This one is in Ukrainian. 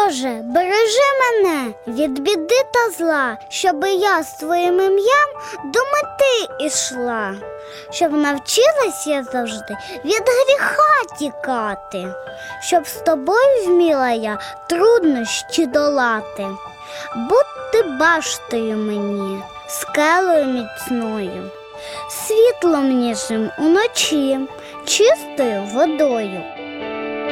Боже, бережи мене від біди та зла, щоби я з твоїм ім'ям до мети ішла, щоб навчилась я завжди від гріха тікати, щоб з тобою вміла я труднощі долати, будьте баштою мені, скелею міцною, світлом ніжним уночі, чистою водою.